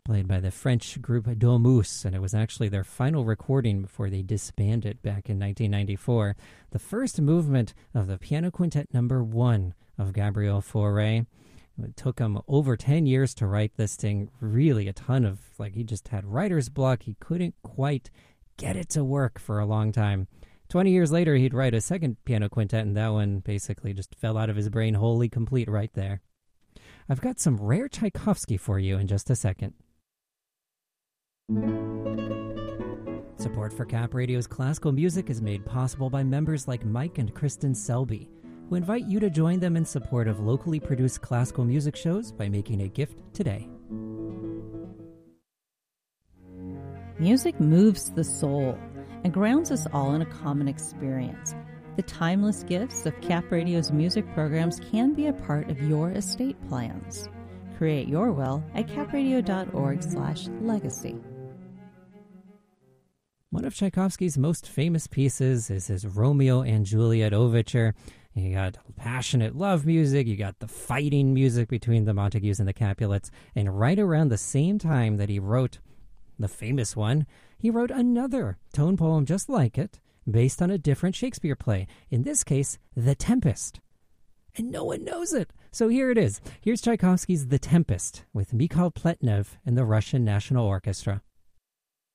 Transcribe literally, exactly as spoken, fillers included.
played by the French group Domus, and it was actually their final recording before they disbanded back in nineteen ninety-four. The first movement of the Piano Quintet number one of Gabriel Fauré. It took him over ten years to write this thing. Really a ton of, like, he just had writer's block. He couldn't quite get it to work for a long time. twenty years later, he'd write a second piano quintet, and that one basically just fell out of his brain wholly complete right there. I've got some rare Tchaikovsky for you in just a second. Support for Cap Radio's classical music is made possible by members like Mike and Kristen Selby, who invite you to join them in support of locally produced classical music shows by making a gift today. Music moves the soul and grounds us all in a common experience. The timeless gifts of Cap Radio's music programs can be a part of your estate plans. Create your will at capradio.org slash legacy. One of Tchaikovsky's most famous pieces is his Romeo and Juliet overture. You got passionate love music, you got the fighting music between the Montagues and the Capulets, and right around the same time that he wrote the famous one, he wrote another tone poem just like it, based on a different Shakespeare play, in this case, The Tempest. And no one knows it. So here it is. Here's Tchaikovsky's The Tempest with Mikhail Pletnev and the Russian National Orchestra.